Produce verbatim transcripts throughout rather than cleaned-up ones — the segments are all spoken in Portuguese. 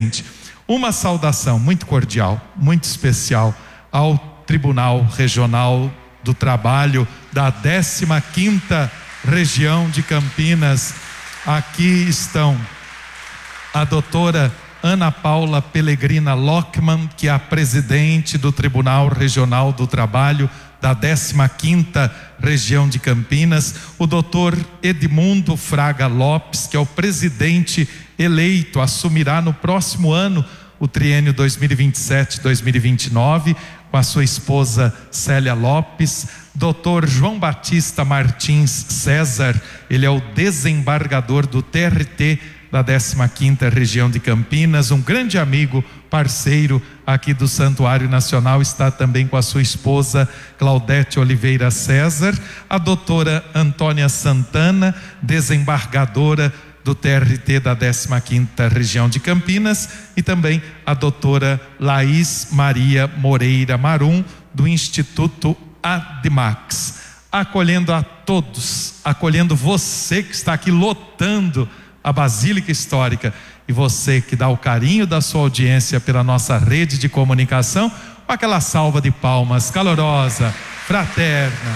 presente. Uma saudação muito cordial, muito especial ao Tribunal Regional do Trabalho da décima quinta Região de Campinas. Aqui estão a doutora Ana Paula Pellegrina Lockman, que é a presidente do Tribunal Regional do Trabalho da décima quinta Região de Campinas, o doutor Edmundo Fraga Lopes, que é o presidente eleito, assumirá no próximo ano o triênio dois mil e vinte e sete, dois mil e vinte e nove, com a sua esposa Célia Lopes, doutor João Batista Martins César, ele é o desembargador do T R T da décima quinta Região de Campinas, um grande amigo, parceiro aqui do Santuário Nacional, está também com a sua esposa Claudete Oliveira César, a doutora Antônia Santana, desembargadora do T R T da décima quinta Região de Campinas, e também a doutora Laís Maria Moreira Marum, do Instituto Admax, acolhendo a todos, acolhendo você que está aqui lotando a Basílica Histórica, e você que dá o carinho da sua audiência pela nossa rede de comunicação, com aquela salva de palmas calorosa, fraterna.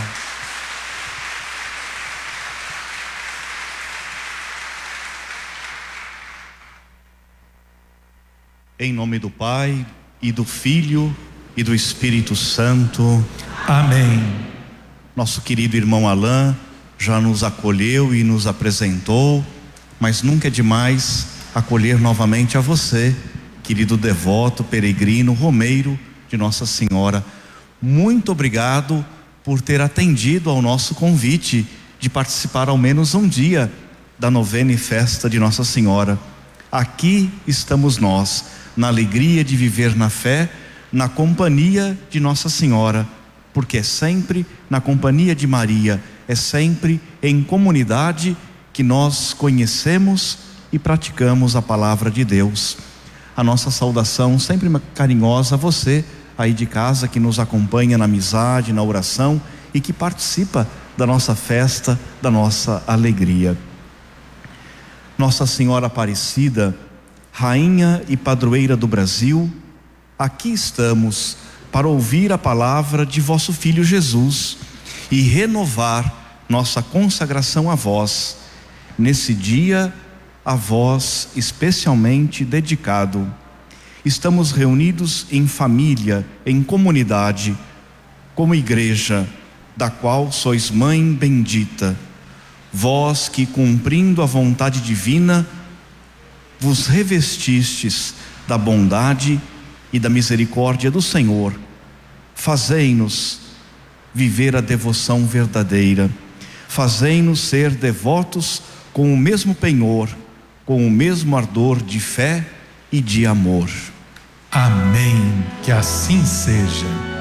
Em nome do Pai, e do Filho, e do Espírito Santo. Amém. Nosso querido irmão Alain já nos acolheu e nos apresentou, mas nunca é demais acolher novamente a você, querido devoto, peregrino, romeiro de Nossa Senhora. Muito obrigado por ter atendido ao nosso convite de participar ao menos um dia da novena e festa de Nossa Senhora. Aqui estamos nós, na alegria de viver na fé, na companhia de Nossa Senhora, porque é sempre na companhia de Maria, é sempre em comunidade que nós conhecemos e praticamos a palavra de Deus. A nossa saudação sempre carinhosa a você aí de casa, que nos acompanha na amizade, na oração e que participa da nossa festa, da nossa alegria. Nossa Senhora Aparecida, Rainha e Padroeira do Brasil, aqui estamos para ouvir a palavra de vosso Filho Jesus e renovar nossa consagração a vós, nesse dia a vós especialmente dedicado. Estamos reunidos em família, em comunidade, como igreja, da qual sois mãe bendita. Vós que, cumprindo a vontade divina, vos revestistes da bondade e da misericórdia do Senhor, fazei-nos viver a devoção verdadeira, fazei-nos ser devotos com o mesmo penhor, com o mesmo ardor de fé e de amor. Amém. Que assim seja.